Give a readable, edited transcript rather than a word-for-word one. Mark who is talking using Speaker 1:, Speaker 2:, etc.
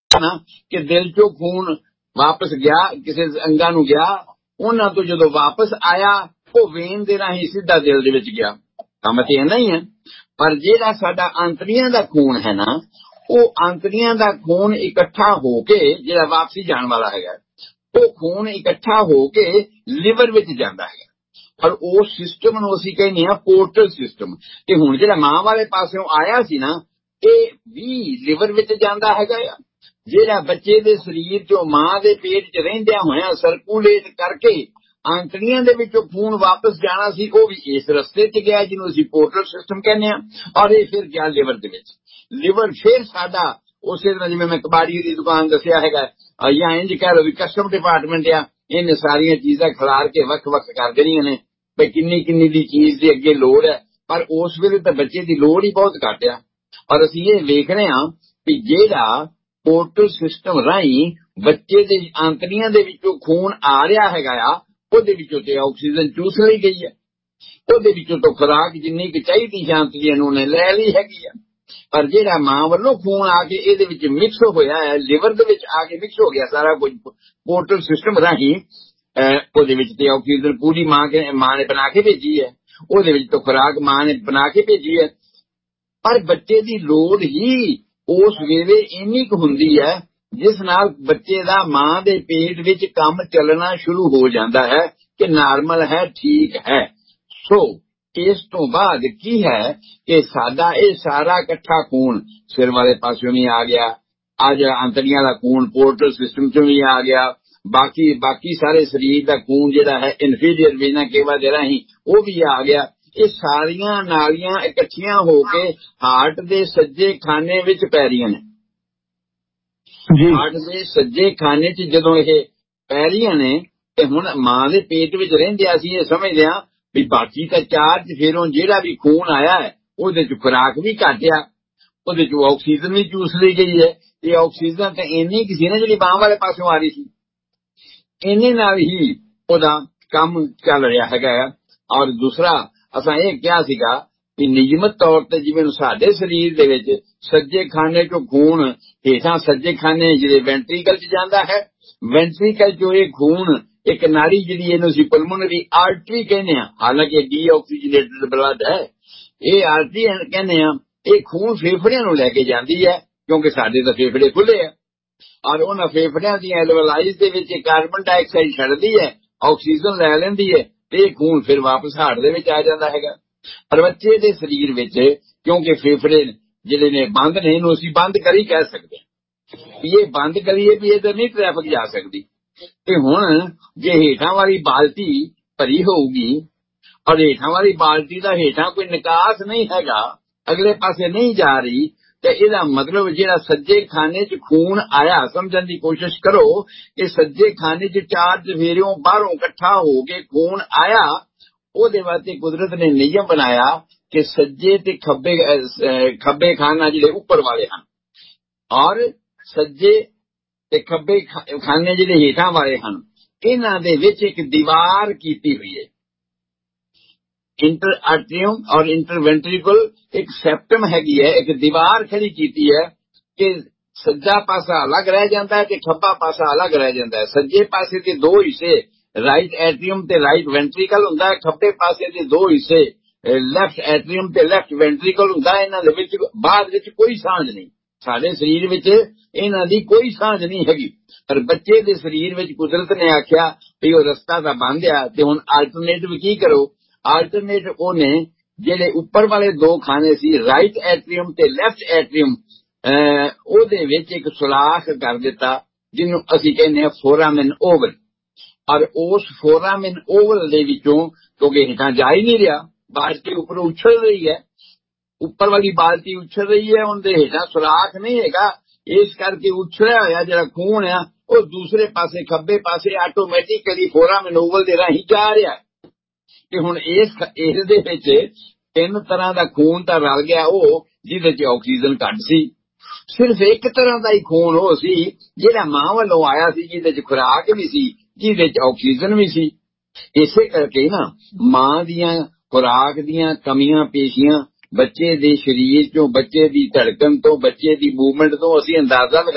Speaker 1: ना कि दिल चो खून वापस गया, किसी अंगां नूं गया, उन्हां तो जदों वापस आया वो वेन दे राहीं सीधा दिल दे विच गया। काम ते इन्ना ही है। पर जिहड़ा साडा आंतड़ियां दा खून है ना, वो आंतड़ियां दा खून इकट्ठा होके जिहड़ा वापसी जाण वाला हैगा, वो खून इकट्ठा होके लिवर विच जांदा है। और उस सिस्टम नूं असीं कहने आ पोर्टल सिस्टम। ते हुण जिहड़ा मां वाले पासों आया सी ना, ਇਹ भी लिवर विच जांदा हैगा आ। ਜਿਹੜਾ ਬੱਚੇ ਦੇ ਸਰੀਰ ਚੋਂ ਮਾਂ ਦੇ ਪੇਟ 'ਚ ਰਹਿੰਦਿਆਂ ਹੋਇਆਂ ਸਰਕੂਲੇਟ ਕਰਕੇ ਆਂਤੜੀਆਂ ਦੇ ਵਿੱਚੋਂ ਖੂਨ ਵਾਪਸ ਜਾਣਾ ਸੀ, ਉਹ ਵੀ ਇਸ ਰਸਤੇ 'ਚ ਗਿਆ ਜਿਹਨੂੰ ਅਸੀਂ ਪੋਰਟਲ ਸਿਸਟਮ ਕਹਿੰਦੇ ਆ। ਔਰ ਇਹ ਫਿਰ ਗਿਆ ਲਿਵਰ ਦੇ ਵਿੱਚ। ਲਿਵਰ ਫਿਰ ਸਾਡਾ ਉਸੇ ਤਰ੍ਹਾਂ ਜਿਵੇਂ ਮੈਂ ਕਬਾੜੀ ਦੀ ਦੁਕਾਨ ਦੱਸਿਆ ਹੈਗਾ, ਜਾਂ ਇੰਜ ਕਹਿ ਲਓ ਵੀ ਕਸਟਮ ਡਿਪਾਰਟਮੈਂਟ ਆ, ਇਹਨੇ ਸਾਰੀਆਂ ਚੀਜ਼ਾਂ ਖਿਲਾਰ ਕੇ ਵੱਖ-ਵੱਖ ਕਰ ਦੇਣੀਆਂ ਨੇ ਵੀ ਕਿੰਨੀ ਕਿੰਨੀ ਦੀ ਚੀਜ਼ ਦੀ ਅੱਗੇ ਲੋੜ ਹੈ। ਪਰ ਉਸ ਵੇਲੇ ਤਾਂ ਬੱਚੇ ਦੀ ਲੋੜ ਹੀ ਬਹੁਤ ਘੱਟ ਆ। ਔਰ ਅਸੀਂ ਇਹ ਵੇਖ ਰਹੇ ਹਾਂ ਵੀ ਜਿਹੜਾ पोर्टल सिस्टम राही बच्चे दे आंतड़ियां दे विचों खून आ रहा हैगा आ, ਉਹਦੇ ਵਿੱਚੋਂ ਤੇ ਆਕਸੀਜਨ ਚੂਸ ਲਈ ਗਈ ਹੈ, ਉਹਦੇ ਵਿੱਚੋਂ ਤਾਂ ਖੁਰਾਕ ਜਿੰਨੀ ਕਿ ਚਾਹੀਦੀ ਆਂਤੜੀਆਂ ਨੂੰ ਨੇ ਲੈ ਲਈ ਹੈਗੀ ਆ। ਪਰ ਜਿਹੜਾ ਮਾਂ ਵੱਲੋਂ ਖੂਨ ਆ ਕੇ ਇਹਦੇ ਵਿੱਚ ਮਿਕਸ ਹੋਇਆ ਹੈ, ਲਿਵਰ ਦੇ ਵਿੱਚ ਆ ਕੇ ਮਿਕਸ ਹੋ ਗਿਆ ਸਾਰਾ ਕੁਝ ਪੋਰਟਲ ਸਿਸਟਮ ਰਾਹੀਂ, ਉਹਦੇ ਵਿੱਚ ਤੇ ਆਕਸੀਜਨ ਪੂਰੀ ਮਾਂ ਨੇ ਬਣਾ ਕੇ ਭੇਜੀ ਹੈ, ਉਹਦੇ ਵਿੱਚ ਤਾਂ ਖੁਰਾਕ ਮਾਂ ਨੇ ਬਣਾ ਕੇ ਭੇਜੀ ਹੈ। ਪਰ ਬੱਚੇ ਦੀ ਲੋੜ ਹੀ ਉਸ ਵੇਲੇ ਇੰਨੀ ਕੁ ਹੁੰਦੀ ਹੈ ਜਿਸ ਨਾਲ ਬੱਚੇ ਦਾ ਮਾਂ ਦੇ ਪੇਟ ਵਿੱਚ ਕੰਮ ਚੱਲਣਾ ਸ਼ੁਰੂ ਹੋ ਜਾਂਦਾ ਹੈ ਕਿ ਨਾਰਮਲ ਹੈ, ਠੀਕ ਹੈ। ਸੋ ਇਸ ਤੋਂ ਬਾਅਦ ਕੀ ਹੈ ਕਿ ਸਾਡਾ ਇਹ ਸਾਰਾ ਇਕੱਠਾ ਖੂਨ ਸਿਰ ਵਾਲੇ ਪਾਸਿਓਂ ਵੀ ਆ ਗਿਆ, ਅੱਜ ਆਂਤੜੀਆਂ ਦਾ ਖੂਨ ਪੋਰਟਲ ਸਿਸਟਮ ਚੋਂ ਵੀ ਆ ਗਿਆ, ਬਾਕੀ ਸਾਰੇ ਸਰੀਰ ਦਾ ਖੂਨ ਜਿਹੜਾ ਹੈ ਇਨਫੀਰੀਅਰ ਵੇਨਾ ਕੇਵਾ ਦੇ ਰਾਹੀਂ ਉਹ ਵੀ ਆ ਗਿਆ। ਇਹ ਸਾਰੀਆਂ ਨਾਲੀਆਂ ਇਕੱਠੀਆਂ ਹੋ ਕੇ ਹਾਰਟ ਦੇ ਸੱਜੇ ਖਾਨੇ ਵਿੱਚ ਪੈ ਰਹੀਆਂ ਨੇ। ਹਾਰਟ ਦੇ ਸੱਜੇ ਖਾਨੇ 'ਚ ਜਦੋਂ ਇਹ ਪੈ ਰਹੀਆਂ ਨੇ ਤੇ ਹੁਣ ਮਾਂ ਦੇ ਪੇਟ ਵਿੱਚ ਰਹਿੰਦੇ ਅਸੀਂ ਇਹ ਸਮਝਦੇ ਹਾਂ ਵੀ ਬਾਕੀ ਤਾਂ ਚਾਰਜ ਫੇਰੋਂ ਜਿਹੜਾ ਵੀ ਖੂਨ ਆਇਆ ਹੈ ਉਹਦੇ 'ਚ ਖੁਰਾਕ ਵੀ ਘਟਿਆ, ਉਹਦੇ 'ਚ ਆਕਸੀਜਨ ਵੀ ਚੂਸ ਲਈ ਗਈ ਹੈ। ਇਹ ਆਕਸੀਜਨ ਤਾਂ ਇੰਨੀ ਕੁ ਸੀ ਨਾ ਜਿਹੜੀ ਮਾਂ ਵਾਲੇ ਪਾਸੋਂ ਆ ਰਹੀ ਸੀ, ਇੰਨੇ ਨਾਲ ਹੀ ਉਹਦਾ ਕੰਮ ਚੱਲ ਰਿਹਾ ਹੈਗਾ ਆ। ਔਰ ਦੂਸਰਾ ਅਸਾਂ ਇਹ ਕਿਹਾ ਸੀਗਾ ਵੀ ਨਿਯਮਤ ਤੌਰ ਤੇ ਜਿਵੇਂ ਸਾਡੇ ਸਰੀਰ ਦੇ ਵਿੱਚ ਸੱਜੇ ਖਾਨੇ ਚੋਂ ਖੂਨ ਹੇਠਾਂ ਸੱਜੇ ਖਾਨੇ ਜਿਹੜੇ ਵੈਂਟਰੀਕਲ 'ਚ ਜਾਂਦਾ ਹੈ, ਵੈਂਟਰੀਕਲ 'ਚੋਂ ਇਹ ਖੂਨ ਇੱਕ ਨਾੜੀ ਜਿਹੜੀ ਇਹਨੂੰ ਅਸੀਂ ਪਲਮੋਨਰੀ ਆਰਟਰੀ ਕਹਿੰਦੇ ਹਾਂ, ਹਾਲਾਂਕਿ ਡੀਆਕਸੀਜਨੇਟਡ ਬਲੱਡ ਹੈ, ਇਹ ਆਰਟਰੀ ਕਹਿੰਦੇ ਆ। ਇਹ ਖੂਨ ਫੇਫੜਿਆਂ ਨੂੰ ਲੈ ਕੇ ਜਾਂਦੀ ਹੈ ਕਿਉਂਕਿ ਸਾਡੇ ਤਾਂ ਫੇਫੜੇ ਖੁੱਲੇ ਆ, ਔਰ ਉਹਨਾਂ ਫੇਫੜਿਆਂ ਦੀਆਂ ਐਲਵਲਾਈਜ਼ ਦੇ ਵਿੱਚ ਕਾਰਬਨ ਡਾਈਆਕਸਾਈਡ ਛੱਡਦੀ ਹੈ, ਆਕਸੀਜਨ ਲੈ ਲੈਂਦੀ ਹੈ ਤੇ ਇਹ ਖੂਨ ਫਿਰ ਵਾਪਸ ਹਾਰਟ ਦੇ ਵਿੱਚ ਆ ਜਾਂਦਾ ਹੈਗਾ। ਪਰ ਬੱਚੇ ਦੇ ਸਰੀਰ ਵਿੱਚ ਕਿਉਂਕਿ ਫੇਫੜੇ ਜਿਹੜੇ ਨੇ ਬੰਦ ਨੇ, ਇਹਨੂੰ ਅਸੀਂ ਬੰਦ ਕਰੀ ਕਹਿ ਸਕਦੇ ਵੀ ਇਹ ਬੰਦ ਕਰੀਏ ਵੀ ਇਹਦੇ ਨਹੀਂ ਟ੍ਰੈਫਿਕ ਜਾ ਸਕਦੀ। ਤੇ ਹੁਣ ਜੇ ਹੇਠਾਂ ਵਾਲੀ ਬਾਲਟੀ ਭਰੀ ਹੋਊਗੀ ਔਰ ਹੇਠਾਂ ਵਾਲੀ ਬਾਲਟੀ ਦਾ ਹੇਠਾਂ ਕੋਈ ਨਿਕਾਸ ਨਹੀਂ ਹੈਗਾ, ਅਗਲੇ ਪਾਸੇ ਨਹੀਂ ਜਾ ਰਹੀ, ਤੇ ਇਹਦਾ ਮਤਲਬ ਜਿਹੜਾ ਸੱਜੇ ਖਾਨੇ 'ਚ ਖੂਨ ਆਇਆ, ਸਮਝਣ ਦੀ ਕੋਸ਼ਿਸ਼ ਕਰੋ ਕਿ ਸੱਜੇ ਖਾਨੇ 'ਚ ਚਾਰਜ ਫੇਰਿਓਂ ਬਾਹਰੋਂ ਇਕੱਠਾ ਹੋ ਕੇ ਖੂਨ ਆਇਆ, ਉਹਦੇ ਵਾਸਤੇ ਕੁਦਰਤ ਨੇ ਨਿਯਮ ਬਣਾਇਆ ਕਿ ਸੱਜੇ ਤੇ ਖੱਬੇ ਖਾਨਾ ਜਿਹੜੇ ਉੱਪਰ ਵਾਲੇ ਹਨ ਔਰ ਸੱਜੇ ਤੇ ਖੱਬੇ ਖਾਨੇ ਜਿਹੜੇ ਹੇਠਾਂ ਵਾਲੇ ਹਨ, ਇਹਨਾਂ ਦੇ ਵਿੱਚ ਇੱਕ ਦੀਵਾਰ ਕੀਤੀ ਹੋਈ ਹੈ। ਇੰਟਰ ਆਰਟਰੀਅਮ ਔਰ ਇੰਟਰਵੈਂਟਰੀਕਲ ਇੱਕ ਸੈਪਟਮ ਹੈਗੀ ਹੈ, ਇੱਕ ਦੀਵਾਰ ਖੜੀ ਕੀਤੀ ਹੈ ਕਿ ਸੱਜਾ ਪਾਸਾ ਅਲੱਗ ਰਹਿ ਜਾਂਦਾ ਹੈ ਤੇ ਖੱਬਾ ਪਾਸਾ ਅਲੱਗ ਰਹਿ ਜਾਂਦਾ ਹੈ। ਸੱਜੇ ਪਾਸੇ ਦੇ ਦੋ ਹਿੱਸੇ ਰਾਈਟ ਐਟਰੀਅਮ ਤੇ ਰਾਈਟ ਵੈਂਟਰੀਕਲ ਹੁੰਦਾ ਹੈ, ਖੱਬੇ ਪਾਸੇ ਦੇ ਦੋ ਹਿੱਸੇ ਲੈਫਟ ਐਟਰੀਅਮ ਤੇ ਲੈਫਟ ਵੈਂਟਰੀਕਲ ਹੁੰਦਾ ਹੈ। ਇਹਨਾਂ ਦੇ ਵਿੱਚ ਬਾਅਦ ਵਿੱਚ ਕੋਈ ਸਾਂਝ ਨਹੀਂ, ਸਾਡੇ ਸਰੀਰ ਵਿੱਚ ਇਹਨਾਂ ਦੀ ਕੋਈ ਸਾਂਝ ਨਹੀਂ ਹੈਗੀ। ਪਰ ਬੱਚੇ ਦੇ ਸਰੀਰ ਵਿੱਚ ਕੁਦਰਤ ਨੇ ਆਖਿਆ ਵੀ ਉਹ ਰਸਤਾ ਤਾਂ ਬੰਦ ਆ, ਤੇ ਹੁਣ ਆਲਟਰਨੇਟਿਵ ਕੀ ਕਰੋ? ਆਲਟਰਨੇਟ ਉਹਨੇ ਜਿਹੜੇ ਉੱਪਰ ਵਾਲੇ ਦੋ ਖਾਨੇ ਸੀ ਰਾਈਟ ਐਟਰੀਅਮ ਤੇ ਲੈਫਟ ਐਟਰੀਅਮ, ਉਹਦੇ ਵਿੱਚ ਇੱਕ ਸੁਰਾਖ ਕਰ ਦਿੱਤਾ ਜਿਹਨੂੰ ਅਸੀਂ ਕਹਿੰਦੇ ਹਾਂ ਫੋਰਾਮਿਨ ਓਵਲ। ਔਰ ਉਸ ਫੋਰਾਮਿਨ ਓਵਲ ਦੇ ਵਿੱਚੋਂ ਕਿਉਂਕਿ ਹੇਠਾਂ ਜਾ ਹੀ ਨਹੀਂ ਰਿਹਾ, ਬਾਲਟੀ ਉੱਪਰ ਉਛਲ ਰਹੀ ਹੈ, ਉੱਪਰ ਵਾਲੀ ਬਾਲਟੀ ਉਛਲ ਰਹੀ ਹੈ, ਉਹਦੇ ਹੇਠਾਂ ਸੁਰਾਖ ਨਹੀਂ ਹੈਗਾ, ਇਸ ਕਰਕੇ ਉਛਲਿਆ ਹੋਇਆ ਜਿਹੜਾ ਖੂਨ ਆ ਉਹ ਦੂਸਰੇ ਪਾਸੇ ਖੱਬੇ ਪਾਸੇ ਆਟੋਮੈਟਿਕਲੀ ਫੋਰਾਮਿਨ ਓਵਲ ਦੇ ਰਾਹੀਂ ਜਾ ਰਿਹਾ। ਕਿ ਹੁਣ ਇਸ ਦੇ ਵਿੱਚ ਤਿੰਨ ਤਰ੍ਹਾਂ ਦਾ ਖੂਨ ਤਾਂ ਰਲ ਗਿਆ, ਉਹ ਜਿਹਦੇ 'ਚ ਆਕਸੀਜਨ ਘੱਟ ਸੀ। ਸਿਰਫ ਇੱਕ ਤਰ੍ਹਾਂ ਦਾ ਹੀ ਖੂਨ ਉਹ ਸੀ ਜਿਹੜਾ ਮਾਂ ਵੱਲੋਂ ਆਇਆ ਸੀ, ਜਿਹਦੇ 'ਚ ਖੁਰਾਕ ਵੀ ਸੀ, ਜਿਹਦੇ 'ਚ ਆਕਸੀਜਨ ਵੀ ਸੀ। ਇਸੇ ਕਰਕੇ ਨਾ ਮਾਂ ਦੀਆਂ ਖੁਰਾਕ ਦੀਆਂ ਕਮੀਆਂ ਪੇਸ਼ੀਆਂ ਬੱਚੇ ਦੇ ਸਰੀਰ ਚੋਂ, ਬੱਚੇ ਦੀ ਧੜਕਣ ਤੋਂ, ਬੱਚੇ ਦੀ ਮੂਵਮੈਂਟ ਤੋਂ ਅਸੀਂ ਅੰਦਾਜ਼ਾ